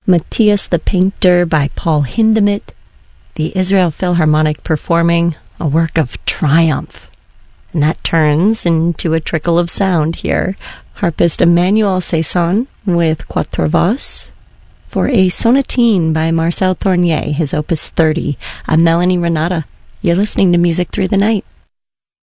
Matthias the Painter by Paul Hindemith, the Israel Philharmonic performing a work of triumph. And that turns into a trickle of sound here. Harpist Emmanuel Cesson with Quatre Voix for a sonatine by Marcel Tournier, his opus 30. I'm Melanie Renata. You're listening to Music Through the Night.